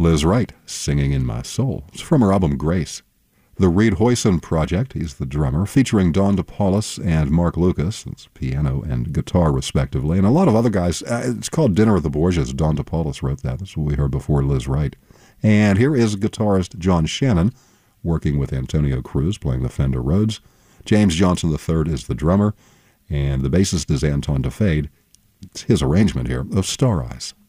Liz Wright, Singing in My Soul. It's from her album Grace. The Reed Hoyson Project, he's the drummer, featuring Don DePaulis and Mark Lucas. It's piano and guitar, respectively. And a lot of other guys. It's called Dinner of the Borgias. Don DePaulis wrote that. That's what we heard before Liz Wright. And here is guitarist John Shannon, working with Antonio Cruz, playing the Fender Rhodes. James Johnson III is the drummer, and the bassist is Anton DeFade. It's his arrangement here of Star Eyes.